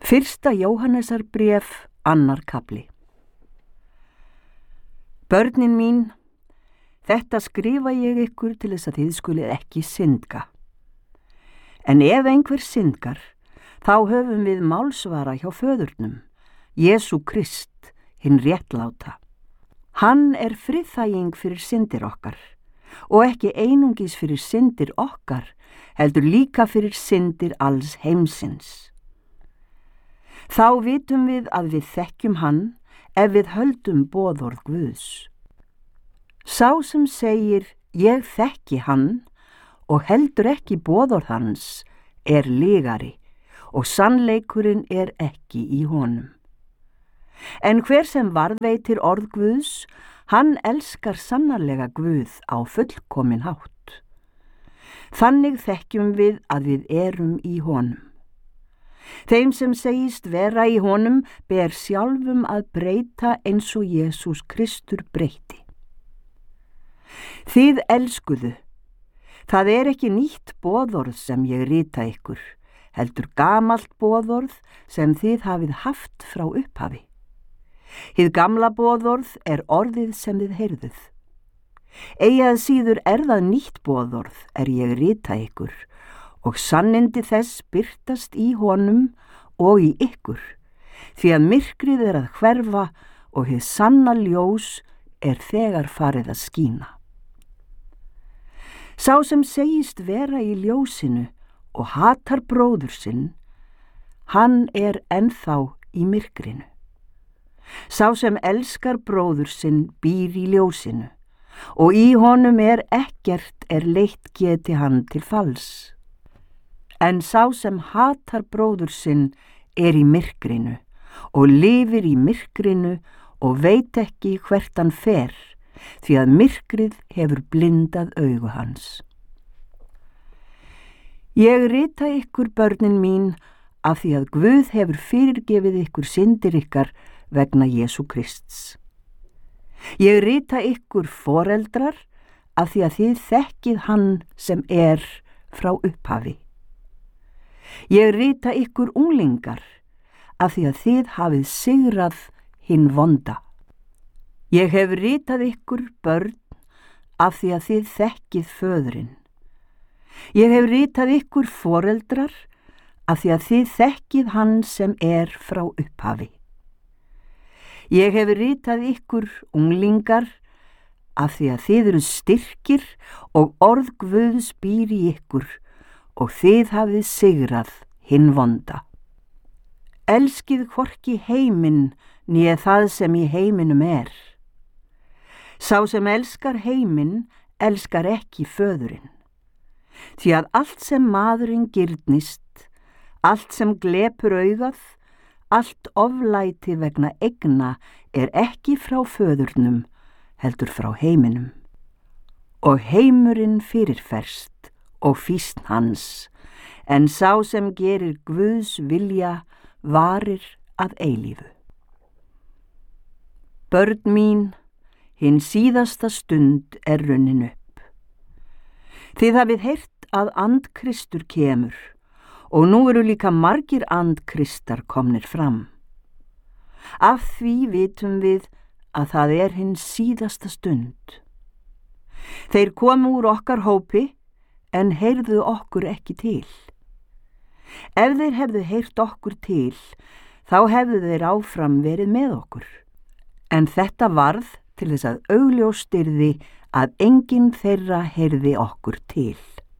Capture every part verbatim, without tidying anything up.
Fyrsta Jóhannesarbréf, annar kafli. Börnin mín, þetta skrifa ég ykkur til þess að þið skulið ekki syndga. En ef einhver syndgar, þá höfum við málsvara hjá föðurnum, Jesú Krist, hinn réttláta. Hann er friðþæging fyrir syndir okkar, og ekki einungis fyrir syndir okkar, heldur líka fyrir syndir alls heimsins. Þá vitum við að við þekkjum hann ef við höldum boðorð Guðs. Sá sem segir ég þekki hann og heldur ekki boðorð hans er lygari og sannleikurinn er ekki í honum. En hver sem varðveitir orð Guðs, hann elskar sannarlega Guð á fullkomin hátt. Þannig þekkjum við að við erum í honum. Þeim sem segist vera í honum ber sjálfum að breyta eins og Jesús Kristur breyti. Þið elskuðu, það er ekki nýtt boðorð sem ég rita ykkur, heldur gamalt boðorð sem þið hafið haft frá upphafi. Hið gamla boðorð er orðið sem þið heyrðuð. Eigi að síður er það nýtt boðorð er ég rita ykkur, og sannindi þess birtast í honum og í ykkur, því að myrkrið er að hverfa og hið sanna ljós er þegar farið að skína. Sá sem segist vera í ljósinu og hatar bróður sinn, hann er ennþá í myrkrinu. Sá sem elskar bróður sinn býr í ljósinu, og í honum er ekkert er leitt geti hann til falls. En sá sem hatar bróður sinn er í myrkrinu og lifir í myrkrinu og veit ekki hvert hann fer, því að myrkrið hefur blindað augu hans. Ég rita ykkur börnin mín af því að Guð hefur fyrirgefið ykkur syndir ykkar vegna Jesú Krists. Ég rita ykkur foreldrar af því að þið þekkið hann sem er frá upphafi. Ég rita ykkur unglingar af því að þið hafið sigrað hinn vonda. Ég hef ritað ykkur börn af því að þið þekkið föðurinn. Ég hef ritað ykkur foreldrar af því að þið þekkið hann sem er frá upphafi. Ég hef ritað ykkur unglingar af því að þið eru styrkir og orð Guðs býr í ykkur og þið hafið sigrað hinn vonda. Elskið hvorki heiminn né það sem í heiminum er. Sá sem elskar heiminn elskar ekki föðurinn. Því að allt sem maðurinn girnist, allt sem glepur augað, allt oflæti vegna eigna er ekki frá föðurnum, heldur frá heiminum. Og heimurinn fyrirferst og fýsn hans, en sá sem gerir Guðs vilja varir að eilífu. Börn mín, hinn síðasta stund er runnin upp. Þið hafið heyrt að andkristur kemur, og nú eru líka margir andkristar komnir fram. Af því vitum við að það er hinn síðasta stund. Þeir komu úr okkar hópi, en heyrðu okkur ekki til. Ef þeir hefðu heyrt okkur til, þá hefðu þeir áfram verið með okkur. En þetta varð til þess að augljóst yrði að enginn þeirra heyrði okkur til.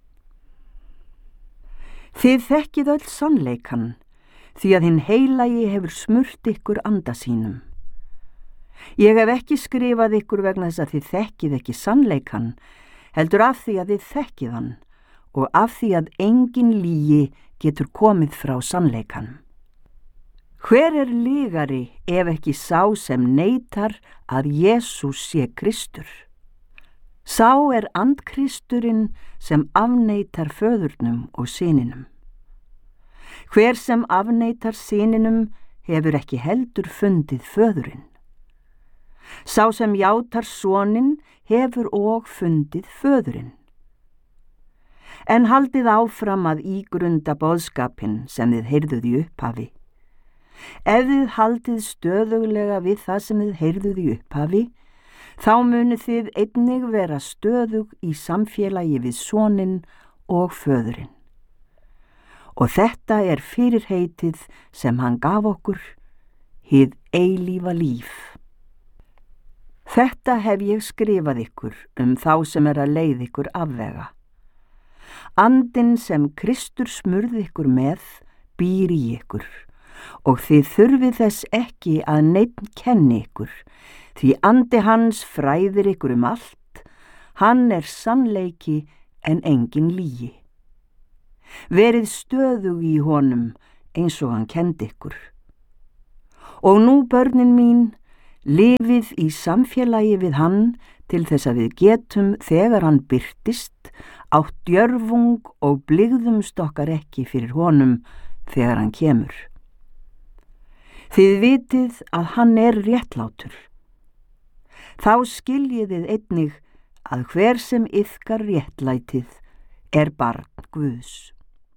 Þið þekkið öll sannleikan, því að hinn heilagi hefur smurt ykkur anda sínum. Ég hef ekki skrifað ykkur vegna þess að þið þekkið ekki sannleikan, heldur af því að þið þekkið hann og af því að engin lygi getur komið frá sannleikanum. Hver er lygari ef ekki sá sem neitar að Jesús sé Kristur? Sá er andkristurinn sem afneitar föðurnum og syninum. Hver sem afneitar syninum hefur ekki heldur fundið föðurinn. Sá sem játar soninn hefur og fundið föðurinn. En haldið áfram að ígrunda boðskapinn sem þið heyrðuð í upphafi. Ef þið haldið stöðuglega við það sem þið heyrðuð í upphafi, þá munið þið einnig vera stöðug í samfélagi við soninn og föðurinn. Og þetta er fyrirheitið sem hann gaf okkur, hið eilífa líf. Þetta hef ég skrifað ykkur um þá sem er að leið ykkur afvega. Andinn sem Kristur smurði ykkur með býr í ykkur og þið þurfið þess ekki að neinn kenni ykkur, því andi hans fræðir ykkur um allt, hann er sannleiki en engin lygi. Verið stöðug í honum eins og hann kendi ykkur. Og nú, börnin mín, lifið í samfélagi við hann til þess að við getum þegar hann birtist átt djörfung og blygðumst okkar ekki fyrir honum þegar hann kemur. Þið vitið að hann er réttlátur. Þá skiljiðið einnig að hver sem iðkar réttlætið er barn Guðs.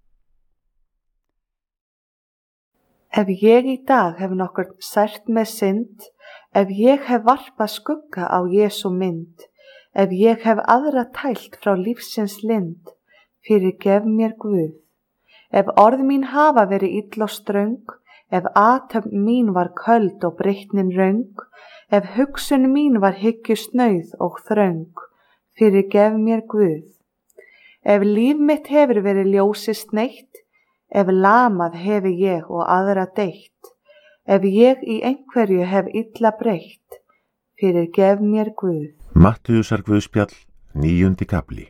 Ef ég í dag hef nokkurn sært með synd, ef ég hef varpað skugga á Jesú mynd, ef ég hef aðra tælt frá lífsins lind, fyrirgef mér Guð. Ef orð mín hafa verið ill og ströng, ef athöfn mín var köld og breytnin röng, ef hugsun mín var hyggju snauð og þröng, fyrirgef mér Guð. Ef líf mitt hefur verið ljósi sneitt, ef lamað hefi ég og aðra deytt, ef ég í einhverju hef illa breytt, fyrirgef mér Guð. Mattheusar Guðspjall, níundi kafli.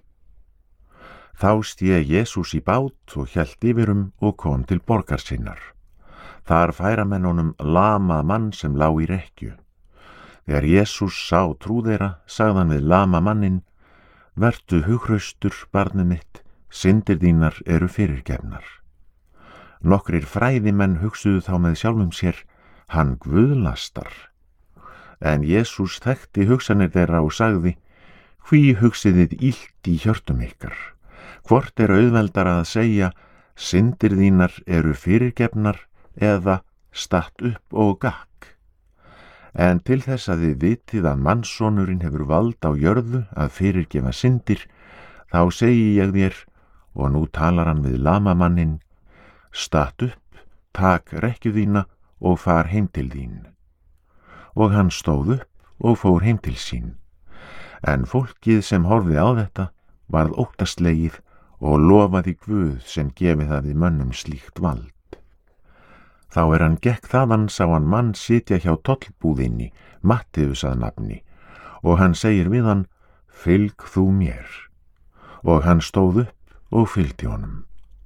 Þá sté Jesús í bát og hélt yfirum og kom til borgar sinnar. Þar færa menn honum lamað mann sem lá í rekkju. Þegar Jesús sá trú þeirra, sagði hann við lama mannin: Vertu hughraustur, barnið mitt, syndir þínar eru fyrirgefnar. Nokkrir fræðimenn hugsuðu þá með sjálfum sér: hann guðlastar. En Jesús þekkti hugsanir þeirra og sagði: Hví hugsiðið illt í hjörtum ykkar? Hvort er auðveldara að segja: syndir þínar eru fyrirgefnar, eða statt upp og gakk? En til þess að þið vitið að mannssonurinn hefur vald á jörðu að fyrirgefa syndir, þá segi ég þér, og nú talar hann við lamamanninn: statt upp, tak rekkju þína og far heim til þín. Og hann stóð upp og fór heim til sín. En fólkið sem horfði á þetta varð óttaslegið og lofaði Guð sem gefið hafi mönnum slíkt vald. Þá er hann gekk þaðan sá hann mann sitja hjá tollbúðinni, Mattheus að nafni, og hann segir við hann: Fylg þú mér. Og hann stóð upp og fylgdi honum.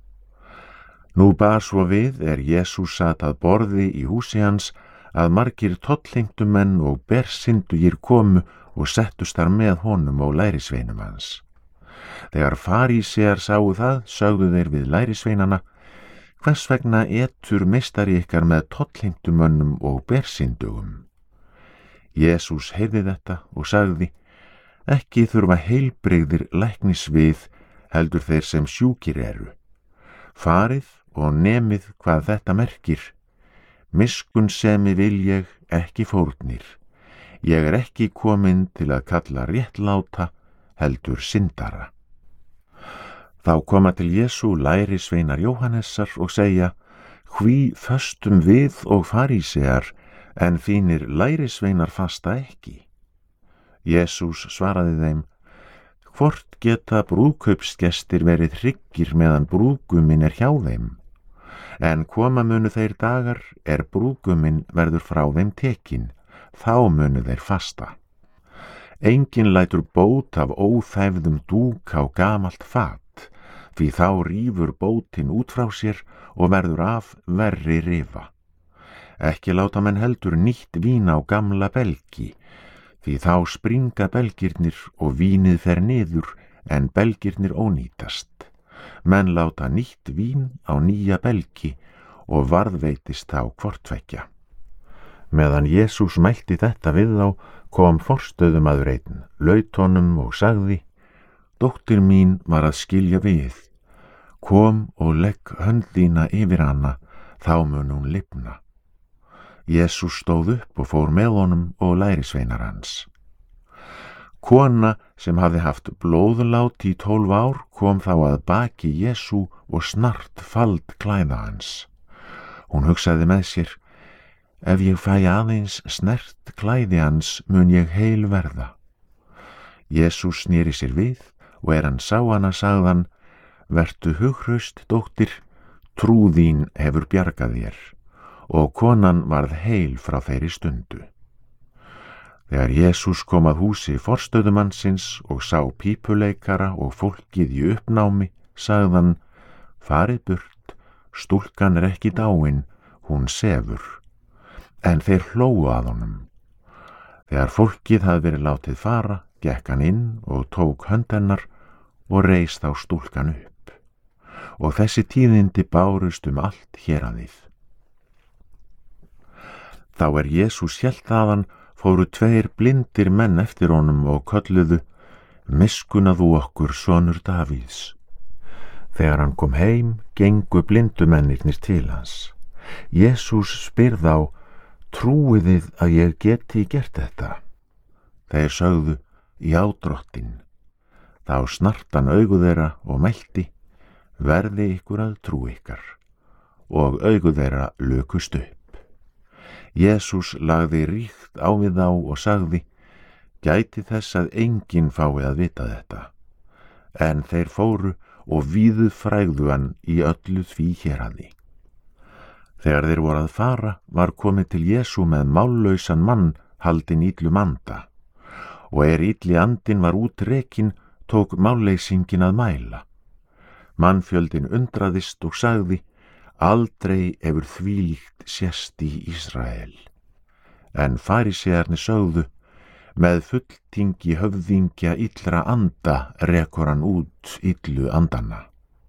Nú bar svo við er Jesús sat að borði í húsi hans að margir tollheimtumenn og bersyndugir komu og settust þar með honum og lærisveinum hans. Þegar farísear sáu það, sögðu þeir við lærisveinana: Hvers vegna etur meistari ykkar með tollheimtumönnum og bersyndugum? Jesús heyrði þetta og sagði: Ekki þurfa heilbrigðir læknis við, heldur þeir sem sjúkir eru. Farið og nemið hvað þetta merkir: miskunnsemi vil ég, ekki fórnir. Ég er ekki kominn til að kalla réttláta, heldur syndara. Þá koma til Jesú lærisveinar Jóhannesar og segja: Hví föstum við og farísear, en þínir lærisveinar fasta ekki? Jesús svaraði þeim: Hvort geta brúðkaupsgestir verið hryggir meðan brúðguminn er hjá þeim? En koma munu þeir dagar er brúðguminn verður frá þeim tekin, þá munu þeir fasta. Enginn lætur bót af óþæfðum dúk á gamalt fat, því þá rífur bótin út frá sér og verður af verri rifa. Ekki láta menn heldur nýtt vín á gamla belgi, því þá springa belgirnir og vínið fer niður, en belgirnir ónýtast. Menn láta nýtt vín á nýja belgi og varðveitist þá hvorttveggja. Meðan Jesús mælti þetta við þá, kom forstöðumaður einn, laut honum og sagði: Dóttir mín var að skilja við. Kom og legg hönd þína yfir hana, þá mun hún lifna. Jesús stóð upp og fór með honum og lærisveinar hans. Kona sem hafði haft blóðlát í tólf ár kom þá að baki Jesú og snart fald klæða hans. Hún hugsaði með sér: ef ég fæ aðeins snert klæði hans mun ég heil verða. Jesús sneri sér við og er hann sá hana sagðan: vertu hughraust, dóttir, trú þín hefur bjargað þér. Og konan varð heil frá þeirri stundu. Þegar Jesús kom að húsi forstöðumannsins og sá pípuleikara og fólkið í uppnámi, sagðan: farið burt, stúlkan er ekki dáin, hún sefur. En þeir hlógu að honum. Þegar fólkið hafði verið látið fara, gekk hann inn og tók hönd hennar og reis þá stúlkan upp. Og þessi tíðindi bárust um allt héraðið. Þá er Jesús hélt þaðan, fóru tveir blindir menn eftir honum og kölluðu: miskuna þú okkur, sonur Davíðs. Þegar hann kom heim, gengu blindumennirnir til hans. Jesús spyr þá: trúið þið að ég geti gert þetta? Þeir sögðu: já, drottinn. Þá snart hann augu þeirra og mælti: verði ykkur að trú ykkar. Og augu þeirra lukust upp. Jesús lagði ríkt á við þá og sagði: gæti þess að enginn fái að vita þetta. En þeir fóru og víðu frægðu hann í öllu því héraði. Þegar þeir voru að fara, var komið til Jesú með mállausan mann haldinn illum anda. Og er illi andinn var útrekinn, tók málleysingin að mæla. Mannfjöldin undraðist og sagði: aldrei hefur þvílíkt sést í Ísrael. En farisearnir sögðu: með fulltingi höfðingja illra anda rekur hann út illu andana.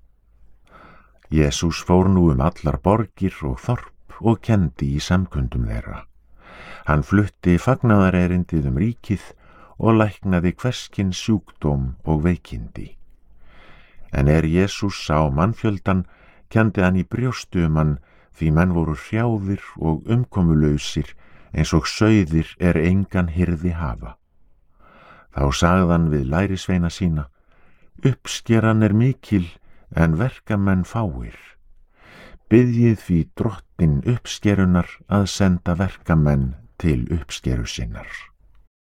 Jesús fór nú um allar borgir og þorp og kendi í samkundum þeirra. Hann flutti fagnaðarerindið um ríkið og læknaði hverskins sjúkdóm og veikindi. En er Jesús sá mannfjöldan, kendi hann í brjóstu um hann, því menn voru hrjáðir og umkomulausir, eins og sauðir er engan hirði hafa. Þá sagðan við lærisveina sína: uppskeran er mikil, en verkamenn fáir. Biðjið því drottinn uppskerunar að senda verkamenn til uppskeru sinnar.